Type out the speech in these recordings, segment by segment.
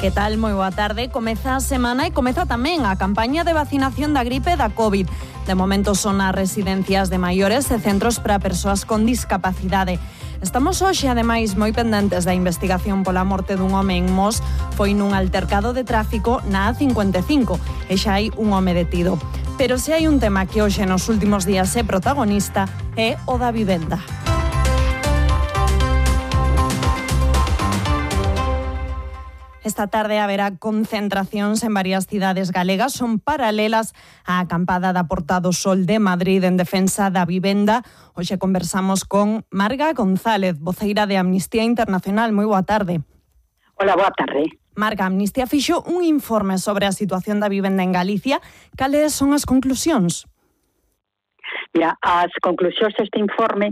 Que tal? Moi boa tarde. Comeza a semana e comeza tamén a campaña de vacinación da gripe e da COVID. De momento son as residencias de maiores e centros para persoas con discapacidade. Estamos hoxe, ademais, moi pendentes da investigación pola morte dun home en Mos. Foi nun altercado de tráfico na A55 e xa hai un home detido. Pero se hai un tema que hoxe nos últimos días é protagonista é o da vivenda. Esta tarde haberá concentracións en varias cidades galegas, son paralelas á acampada da Porta do Sol de Madrid en defensa da vivenda. Hoxe conversamos con Marga González, voceira de Amnistía Internacional. Moi boa tarde. Hola, boa tarde. Marga, Amnistía fixo un informe sobre a situación da vivenda en Galicia. Cales son as conclusións? Mira, as conclusións deste informe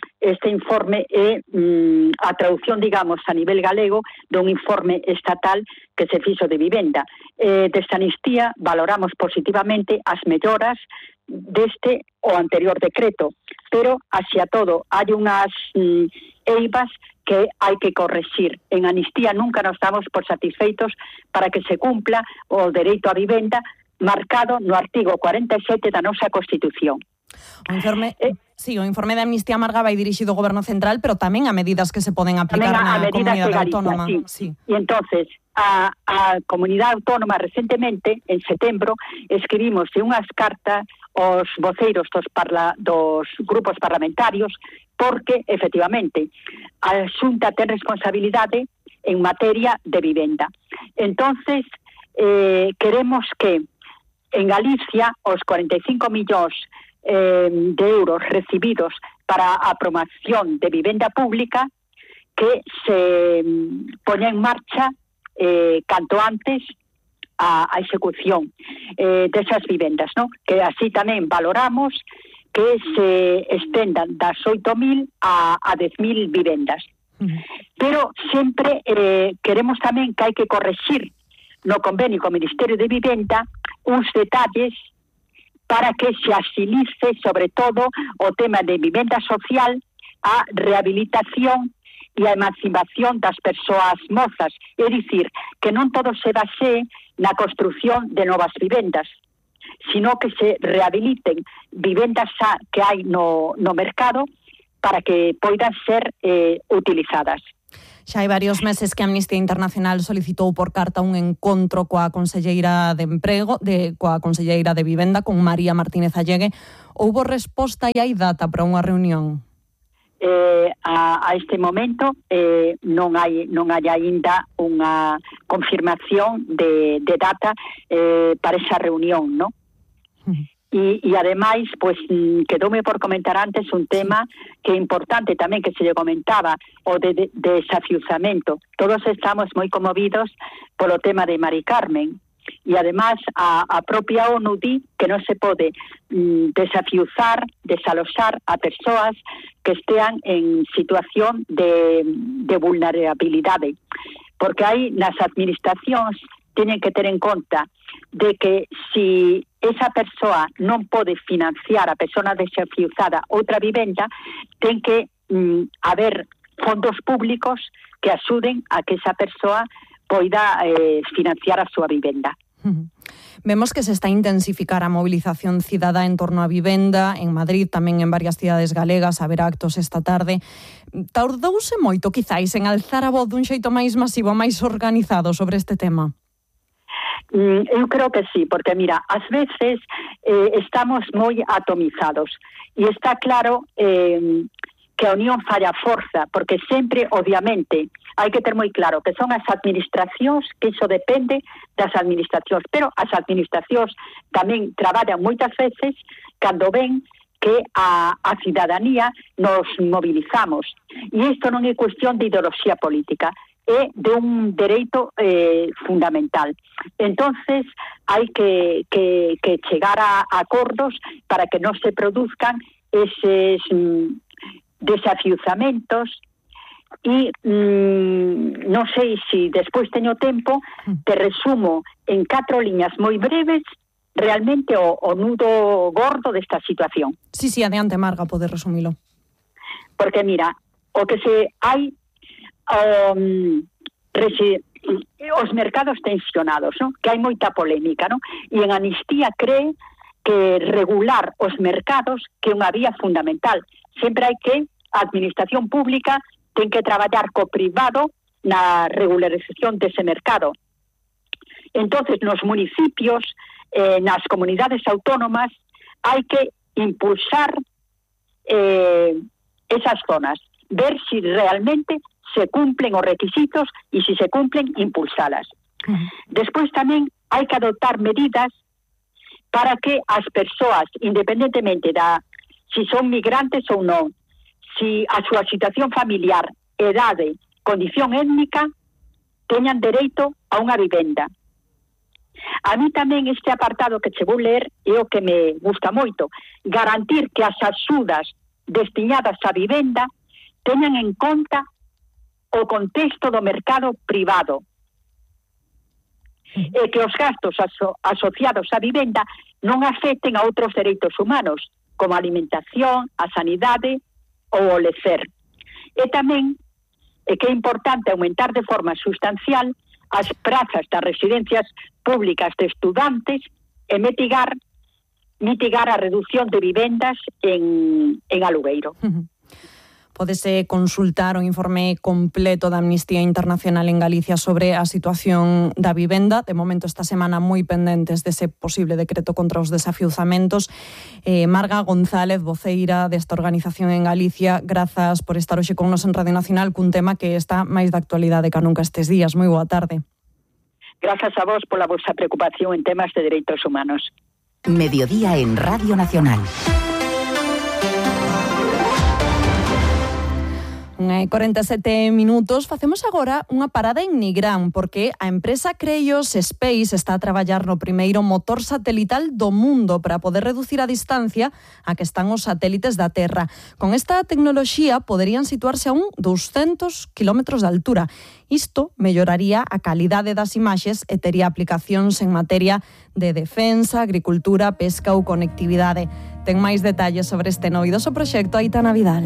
é a traducción, digamos, a nivel galego dun informe estatal que se fixo de vivenda. Desta Amnistía valoramos positivamente as melloras deste o anterior decreto, pero, así a todo, hai unhas eivas que hai que correxir. En Amnistía nunca nos damos por satisfeitos para que se cumpla o dereito á vivenda marcado no artigo 47 da nosa Constitución. O informe de Amnistía, Marga, vai dirixido ao Goberno Central, pero tamén a medidas que se poden aplicar na comunidade autónoma. Sí. E entonces, a comunidade autónoma recentemente, en setembro, escribimos unhas cartas aos voceiros dos grupos parlamentarios, porque, efectivamente, a Xunta ten responsabilidade en materia de vivenda. Entonces, queremos que en Galicia os 45 millóns de euros recibidos para a promoción de vivenda pública que se poña en marcha canto antes a execución desas vivendas, ¿no? Que así tamén valoramos que se estendan das 8.000 a 10.000 vivendas. Pero sempre queremos tamén que hai que correxir no convenio co Ministerio de Vivenda uns detalles para que se agilice, sobre todo, o tema de vivenda social, a rehabilitación e a emancipación das persoas mozas. É dicir, que non todo se base na construción de novas vivendas, sino que se rehabiliten vivendas que hai no mercado para que poidan ser utilizadas. Xa hai varios meses que Amnistía Internacional solicitou por carta un encontro coa conselleira de Emprego, coa conselleira de Vivenda, con María Martínez Allegue. Houbo resposta e hai data para unha reunión? A este momento non hai aínda unha confirmación de data para esa reunión, ¿no? E ademais, pues, quedoume por comentar antes un tema que é importante tamén que se lle comentaba, o de desafiuzamento. Todos estamos moi conmovidos polo tema de Mari Carmen, e ademais a propia ONU di que non se pode desafiuzar, desaloxar a persoas que estean en situación de vulnerabilidade, porque aí nas administracións teñen que ter en conta de que si esa persoa non pode financiar a persona desafiuzada outra vivenda, ten que haber fondos públicos que axuden a que esa persoa poida financiar a súa vivenda. Vemos que se está a intensificar a movilización cidadá en torno á vivenda. En Madrid, tamén en varias cidades galegas, haberá actos esta tarde. Tardouse moito, quizáis, en alzar a voz dun xeito máis masivo, máis organizado sobre este tema? Eu creo que sí, porque mira, ás veces estamos moi atomizados e está claro que a unión falla forza, porque sempre, obviamente, hai que ter moi claro que son as administracións, que iso depende das administracións, pero as administracións tamén traballan moitas veces cando ven que a cidadanía nos mobilizamos. E isto non é cuestión de ideoloxía política, é de un dereito fundamental. Entonces, hai que chegar a acordos para que non se produzcan eses desafiuzamentos e non sei se despois teño tempo, te resumo en 4 liñas moi breves realmente o nudo gordo desta situación. Sí, adiante, Marga, pode resumilo. Porque mira, o que se hai os mercados tensionados, non? Que hai moita polémica, non? E en Amnistía cree que regular os mercados que é unha vía fundamental. Sempre hai que a administración pública ten que traballar co privado na regularización dese mercado. Entonces, nos municipios, nas comunidades autónomas, hai que impulsar esas zonas, ver si realmente se cumplen os requisitos e si se cumplen, impulsalas. Despois tamén hai que adoptar medidas para que as persoas, independentemente si son migrantes ou non, si a súa situación familiar, edade, condición étnica, teñan dereito a unha vivenda. A mí tamén este apartado que che vou ler é o que me gusta moito. Garantir que as axudas destinadas á vivenda teñan en conta o contexto do mercado privado e que os gastos asociados á vivenda non afecten a outros dereitos humanos, como a alimentación, a sanidade ou o lecer. E tamén que é importante aumentar de forma sustancial as prazas das residencias públicas de estudantes e mitigar a reducción de vivendas en alugueiro. Pódese consultar o informe completo da Amnistía Internacional en Galicia sobre a situación da vivenda. De momento, esta semana moi pendentes dese posible decreto contra os desafiuzamentos. Marga González, voceira desta organización en Galicia, grazas por estar hoxe con nos en Radio Nacional cun tema que está máis de actualidade que nunca estes días. Moi boa tarde. Grazas a vos pola vosa preocupación en temas de dereitos humanos. Mediodía en Radio Nacional. 47 minutos. Facemos agora unha parada en Nigrán, porque a empresa Creios Space está a traballar no primeiro motor satelital do mundo para poder reducir a distancia a que están os satélites da Terra. Con esta tecnoloxía poderían situarse a 200 km de altura. Isto melloraría a calidade das imaxes e tería aplicacións en materia de defensa, agricultura, pesca ou conectividade. Ten máis detalles sobre este novidoso proxecto Aitana Vidal.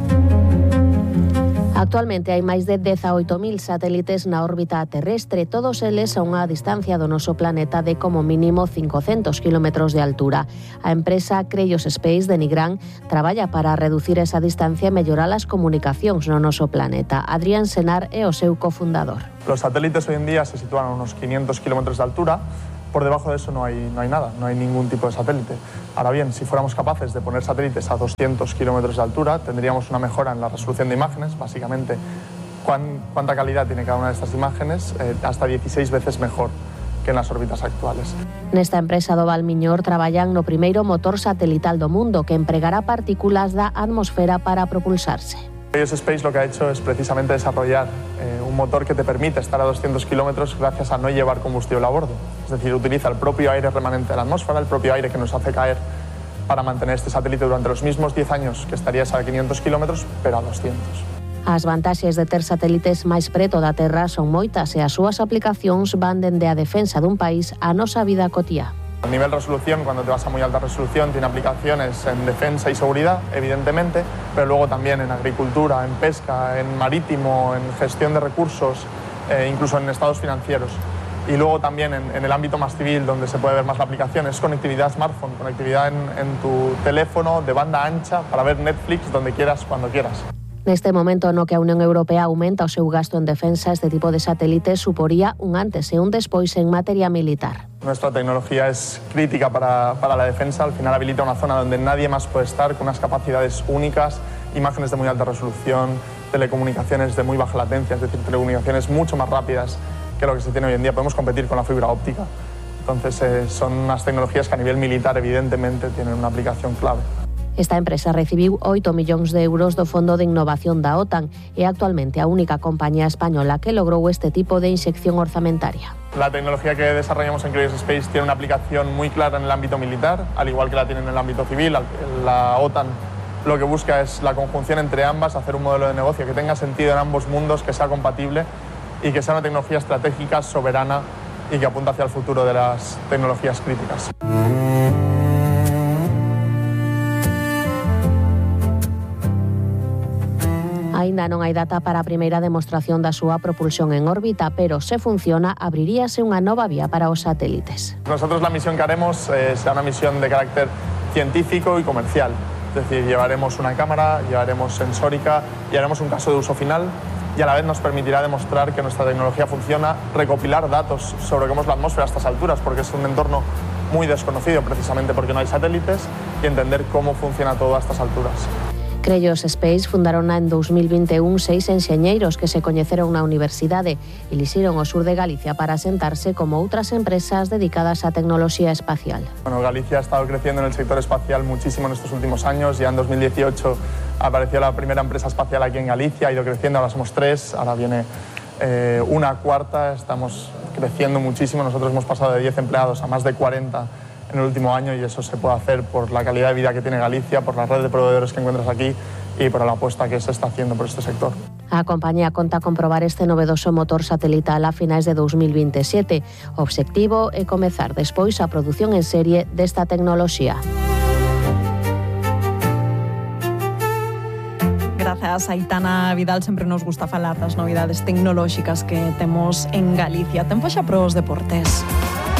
Actualmente hai máis de 18.000 satélites na órbita terrestre, todos eles a unha distancia do noso planeta de como mínimo 500 km de altura. A empresa Creios Space de Nigrán traballa para reducir esa distancia e mellorar as comunicacións no noso planeta. Adrián Senar é o seu cofundador. Los satélites hoy en día se sitúan a unos 500 km de altura. Por debajo de eso no hay nada, no hay ningún tipo de satélite. Ahora bien, si fuéramos capaces de poner satélites a 200 kilómetros de altura, tendríamos una mejora en la resolución de imágenes, básicamente cuánta calidad tiene cada una de estas imágenes, hasta 16 veces mejor que en las órbitas actuales. Nesta empresa do Valmiñor traballan no primeiro motor satelital do mundo que empregará partículas da atmosfera para propulsarse. Creios Space lo que ha hecho es precisamente desarrollar un motor que te permite estar a 200 kilómetros gracias a no llevar combustible a bordo. Es decir, utiliza el propio aire remanente de la atmósfera, el propio aire que nos hace caer para mantener este satélite durante los mismos 10 años que estarías a 500 kilómetros, pero a 200. As vantaxes de ter satélites máis preto da Terra son moitas e as súas aplicacións van dende a defensa dun país a nosa vida cotiá. A nivel resolución, cuando te vas a muy alta resolución, tiene aplicaciones en defensa y seguridad, evidentemente, pero luego también en agricultura, en pesca, en marítimo, en gestión de recursos, incluso en estados financieros. Y luego también en el ámbito más civil, donde se puede ver más la aplicación, es conectividad smartphone, conectividad en tu teléfono de banda ancha para ver Netflix donde quieras, cuando quieras. Neste momento no que a Unión Europea aumenta o seu gasto en defensa, este tipo de satélites suporía un antes e un despois en materia militar. Nuestra tecnología es crítica para la defensa, al final habilita una zona donde nadie más puede estar, con unas capacidades únicas, imágenes de muy alta resolución, telecomunicaciones de muy baja latencia, es decir, telecomunicaciones mucho más rápidas que lo que se tiene hoy en día. Podemos competir con la fibra óptica. Entonces son unas tecnologías que a nivel militar evidentemente tienen una aplicación clave. Esta empresa recibiu 8 millóns de euros do Fondo de Innovación da OTAN e actualmente a única compañía española que logrou este tipo de inyección orzamentaria. La tecnología que desarrollamos en Creios Space tiene una aplicación muy clara en el ámbito militar, al igual que la tiene en el ámbito civil. La OTAN lo que busca es la conjunción entre ambas, hacer un modelo de negocio que tenga sentido en ambos mundos, que sea compatible y que sea una tecnología estratégica, soberana y que apunta hacia el futuro de las tecnologías críticas. A aínda non hai data para a primeira demostración da súa propulsión en órbita, pero se funciona, abriríase unha nova vía para os satélites. Nosotros la misión que haremos será una misión de carácter científico y comercial. Es decir, llevaremos una cámara, llevaremos sensórica y haremos un caso de uso final, y a la vez nos permitirá demostrar que nuestra tecnología funciona, recopilar datos sobre cómo es la atmósfera a estas alturas, porque es un entorno muy desconocido precisamente porque no hay satélites, y entender cómo funciona todo a estas alturas. Crellos Space fundaron en 2021 6 enxeñeiros que se coñeceron na universidade e lixeron o sur de Galicia para asentarse como outras empresas dedicadas á tecnoloxía espacial. Bueno, Galicia ha estado creciendo en el sector espacial muchísimo en estos últimos años. Ya en 2018 apareció la primera empresa espacial aquí en Galicia, ha ido creciendo, ahora somos 3, ahora viene una cuarta, estamos creciendo muchísimo. Nosotros hemos pasado de 10 empleados a más de 40 en el último año, y eso se puede hacer por la calidad de vida que tiene Galicia, por la red de proveedores que encuentras aquí y por la apuesta que se está haciendo por este sector. A compañía conta con probar este novedoso motor satelital a finais de 2027. O obxectivo é comezar despois a produción en serie desta tecnoloxía. Grazas, Aitana Vidal. Sempre nos gusta falar das novidades tecnolóxicas que temos en Galicia. Tempo xa para os deportes.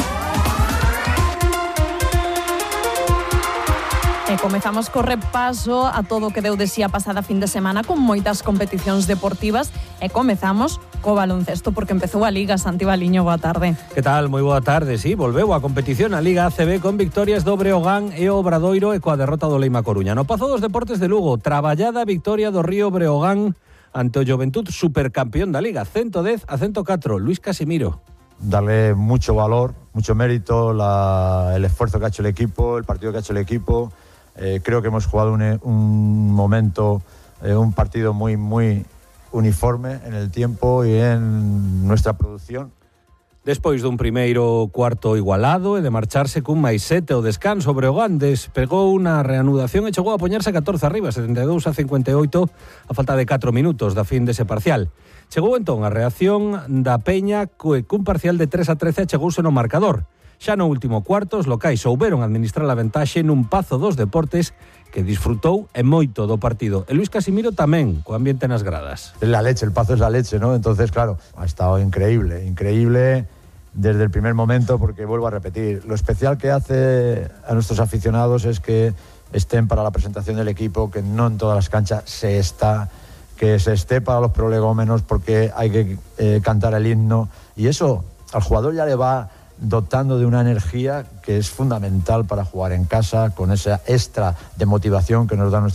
E comezamos co repaso a todo o que deu de si a pasada fin de semana con moitas competicións deportivas, e comezamos co baloncesto porque empezou a Liga. Santi Baliño, boa tarde. Que tal? Moi boa tarde. Sí, volveu a competición a Liga ACB con victorias do Breogán e o Obradoiro e coa derrota do Leima Coruña. No Pazo dos Deportes de Lugo, traballada victoria do Río Breogán ante o Juventud, supercampeón da Liga, 110-104. Luis Casimiro. Darle mucho valor, mucho mérito, el esfuerzo que ha hecho el equipo, el partido que ha hecho el equipo. Creo que hemos jugado un momento, un partido muy uniforme en el tiempo y en nuestra producción. Despois dun primeiro cuarto igualado e de marcharse cun máis 7 o descanso, Breogán despegou unha reanudación e chegou a poñerse 14 arriba, 72-58, a falta de 4 minutos da fin dese parcial. Chegou entón a reacción da Peña cun parcial de 3-13 achegouse no marcador. Xa no último cuarto, os locais souberon administrar a ventaxe nun Pazo dos Deportes que disfrutou e moito do partido. E Luis Casimiro tamén, co ambiente nas gradas. Es la leche, el Pazo es la leche, ¿no? Entonces, claro, ha estado increíble desde el primer momento, porque vuelvo a repetir, lo especial que hace a nuestros aficionados es que estén para la presentación del equipo, que no en todas las canchas que se esté para los prolegómenos porque hay que cantar el himno, y eso al jugador ya le va dotando de una energía que es fundamental para jugar en casa, con esa extra de motivación que nos da nuestro